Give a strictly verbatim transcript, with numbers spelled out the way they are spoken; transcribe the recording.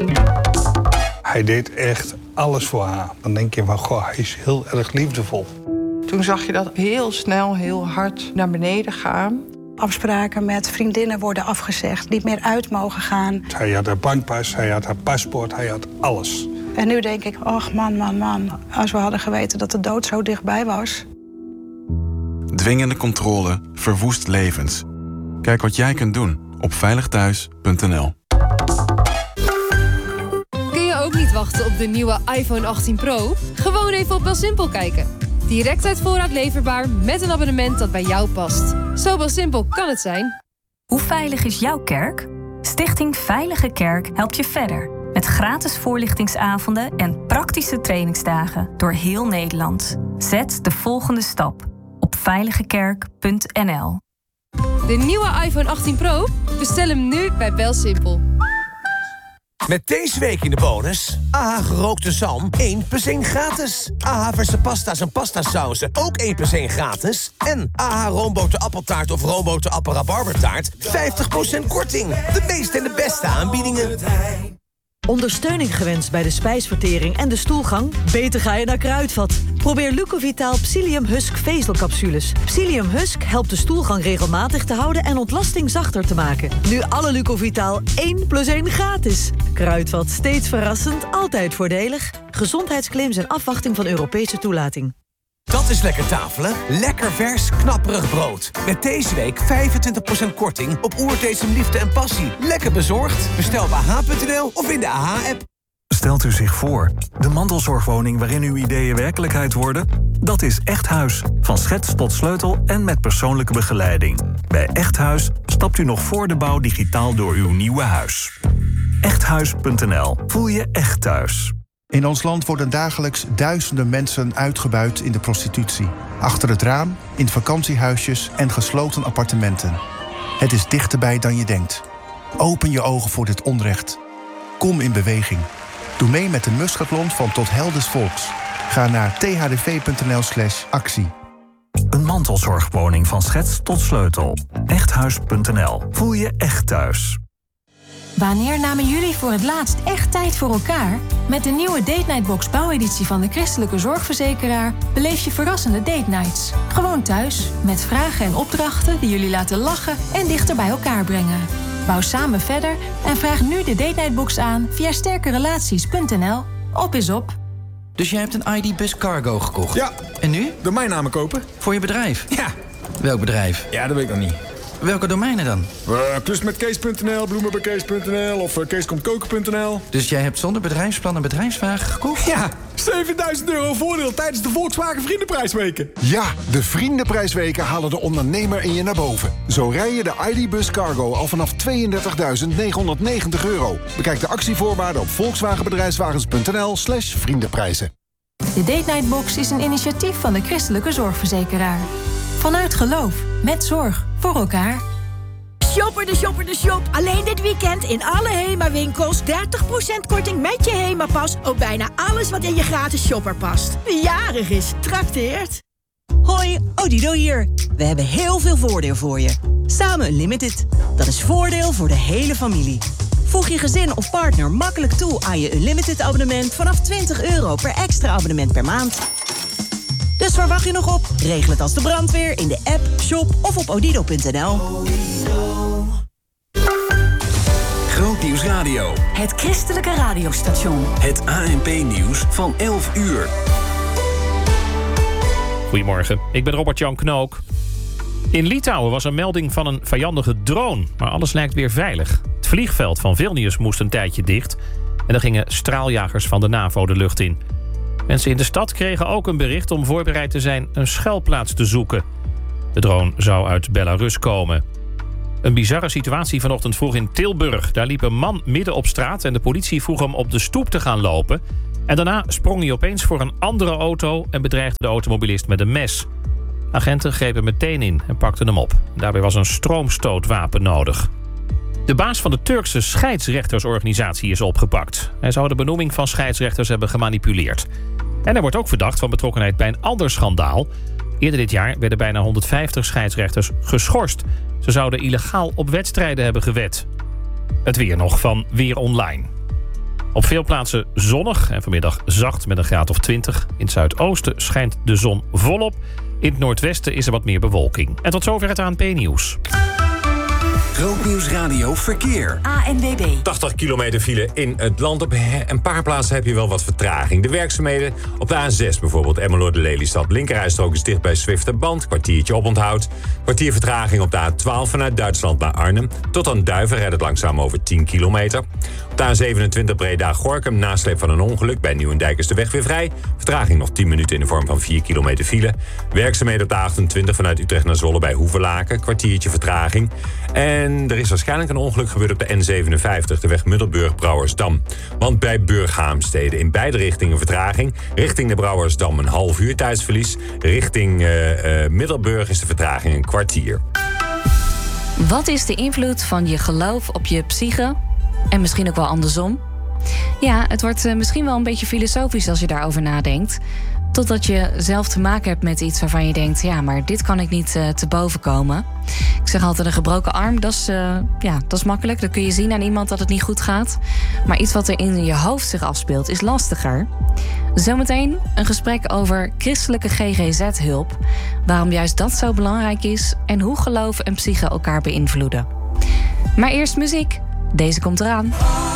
Hij deed echt alles voor haar. Dan denk je van, goh, hij is heel erg liefdevol. Toen zag je dat heel snel, heel hard naar beneden gaan. Afspraken met vriendinnen worden afgezegd, niet meer uit mogen gaan. Hij had haar bankpas, hij had haar paspoort, hij had alles. En nu denk ik, och man, man, man. Als we hadden geweten dat de dood zo dichtbij was. Dwingende controle verwoest levens. Kijk wat jij kunt doen op veilig thuis punt n l. Kun je ook niet wachten op de nieuwe iPhone achttien Pro? Gewoon even op Belsimpel kijken. Direct uit voorraad leverbaar met een abonnement dat bij jou past. Zo Belsimpel kan het zijn. Hoe veilig is jouw kerk? Stichting Veilige Kerk helpt je verder. Met gratis voorlichtingsavonden en praktische trainingsdagen door heel Nederland. Zet de volgende stap op veiligekerk punt n l. De nieuwe iPhone achttien Pro? Bestel hem nu bij Belsimpel. Met deze week in de bonus... A H gerookte zalm, één plus één gratis. A H verse pasta's en pastasauzen, ook één plus één gratis. En A H roomboter appeltaart of roomboter appel rabarbertaart... vijftig procent korting. De meeste en de beste aanbiedingen. Ondersteuning gewenst bij de spijsvertering en de stoelgang? Beter ga je naar Kruidvat. Probeer Lucovitaal Psyllium Husk vezelcapsules. Psyllium Husk helpt de stoelgang regelmatig te houden en ontlasting zachter te maken. Nu alle Lucovitaal één plus één gratis. Kruidvat, steeds verrassend, altijd voordelig. Gezondheidsclaims en afwachting van Europese toelating. Dat is lekker tafelen. Lekker vers, knapperig brood. Met deze week vijfentwintig procent korting op Oertesem Liefde en Passie. Lekker bezorgd. Bestel op a h punt n l of in de A H-app. Stelt u zich voor, de mantelzorgwoning waarin uw ideeën werkelijkheid worden? Dat is Echt Huis. Van schets tot sleutel en met persoonlijke begeleiding. Bij Echt Huis stapt u nog voor de bouw digitaal door uw nieuwe huis. echthuis punt n l. Voel je echt thuis. In ons land worden dagelijks duizenden mensen uitgebuit in de prostitutie. Achter het raam, in vakantiehuisjes en gesloten appartementen. Het is dichterbij dan je denkt. Open je ogen voor dit onrecht. Kom in beweging. Doe mee met de Muskathlon van Tot Helders Volks. Ga naar t h d v punt n l slash actie. Een mantelzorgwoning van schets tot sleutel. echthuis punt n l. Voel je echt thuis. Wanneer namen jullie voor het laatst echt tijd voor elkaar? Met de nieuwe Date Night Box bouweditie van de Christelijke Zorgverzekeraar beleef je verrassende date nights. Gewoon thuis, met vragen en opdrachten die jullie laten lachen en dichter bij elkaar brengen. Bouw samen verder en vraag nu de Date Night Box aan via sterkerelaties punt n l. Op is op. Dus jij hebt een I D Bus Cargo gekocht? Ja. En nu? Door mijn namen kopen. Voor je bedrijf? Ja. Welk bedrijf? Ja, dat weet ik nog niet. Welke domeinen dan? Uh, Klusmetkees punt n l, bloemenbekees punt n l of uh, keeskomtkoken punt n l. Dus jij hebt zonder bedrijfsplan een bedrijfswagen gekocht? Ja, zevenduizend euro voordeel tijdens de Volkswagen Vriendenprijsweken. Ja, de Vriendenprijsweken halen de ondernemer in je naar boven. Zo rij je de I D Bus Cargo al vanaf tweeëndertigduizend negenhonderdnegentig euro. Bekijk de actievoorwaarden op volkswagenbedrijfswagens punt n l slash vriendenprijzen. De Date Night Box is een initiatief van de Christelijke Zorgverzekeraar. Vanuit geloof, met zorg, voor elkaar. Shopper de shopper de shop. Alleen dit weekend in alle HEMA-winkels dertig procent korting met je HEMA-pas op bijna alles wat in je gratis shopper past. Wie jarig is, trakteert. Hoi, Odido hier. We hebben heel veel voordeel voor je. Samen Unlimited. Dat is voordeel voor de hele familie. Voeg je gezin of partner makkelijk toe aan je Unlimited-abonnement vanaf twintig euro per extra abonnement per maand. Dus waar wacht je nog op? Regel het als de brandweer in de app, shop of op odido punt n l. Grootnieuws Radio. Het christelijke radiostation. Het A N P-nieuws van elf uur. Goedemorgen, ik ben Robert-Jan Knook. In Litouwen was een melding van een vijandige drone, maar alles lijkt weer veilig. Het vliegveld van Vilnius moest een tijdje dicht en er gingen straaljagers van de NAVO de lucht in. Mensen in de stad kregen ook een bericht om voorbereid te zijn een schuilplaats te zoeken. De drone zou uit Belarus komen. Een bizarre situatie vanochtend vroeg in Tilburg. Daar liep een man midden op straat en de politie vroeg hem op de stoep te gaan lopen. En daarna sprong hij opeens voor een andere auto en bedreigde de automobilist met een mes. Agenten grepen meteen in en pakten hem op. Daarbij was een stroomstootwapen nodig. De baas van de Turkse scheidsrechtersorganisatie is opgepakt. Hij zou de benoeming van scheidsrechters hebben gemanipuleerd. En hij wordt ook verdacht van betrokkenheid bij een ander schandaal. Eerder dit jaar werden bijna honderdvijftig scheidsrechters geschorst. Ze zouden illegaal op wedstrijden hebben gewed. Het weer nog van Weer Online. Op veel plaatsen zonnig en vanmiddag zacht met een graad of twintig. In het zuidoosten schijnt de zon volop. In het noordwesten is er wat meer bewolking. En tot zover het A N P-nieuws. Grootnieuws Radio Verkeer. A N W B. tachtig kilometer file in het land. Op een paar plaatsen heb je wel wat vertraging. De werkzaamheden op de A zes bijvoorbeeld. Emmeloord de Lelystad. Linkerrijstrook is dicht bij Zwifterband. Kwartiertje oponthoud. Kwartier vertraging op de A twaalf vanuit Duitsland naar Arnhem. Tot aan Duiven rijdt het langzaam over tien kilometer. Op de A zevenentwintig Breda-Gorinchem. Nasleep van een ongeluk. Bij Nieuwendijk is de weg weer vrij. Vertraging nog tien minuten in de vorm van vier kilometer file. Werkzaamheden op de A achtentwintig vanuit Utrecht naar Zwolle bij Hoevelaken. Kwartiertje vertraging. En er is waarschijnlijk een ongeluk gebeurd op de N zevenenvijftig, de weg Middelburg-Brouwersdam. Want bij Burghaamstede in beide richtingen vertraging. Richting de Brouwersdam een half uur tijdsverlies. Richting uh, uh, Middelburg is de vertraging een kwartier. Wat is de invloed van je geloof op je psyche? En misschien ook wel andersom? Ja, het wordt uh, misschien wel een beetje filosofisch als je daarover nadenkt. Totdat je zelf te maken hebt met iets waarvan je denkt... ja, maar dit kan ik niet uh, te boven komen. Ik zeg altijd een gebroken arm, dat is, uh, ja, dat is makkelijk. Dan kun je zien aan iemand dat het niet goed gaat. Maar iets wat er in je hoofd zich afspeelt is lastiger. Zometeen een gesprek over christelijke G G Z-hulp. Waarom juist dat zo belangrijk is... en hoe geloof en psyche elkaar beïnvloeden. Maar eerst muziek. Deze komt eraan.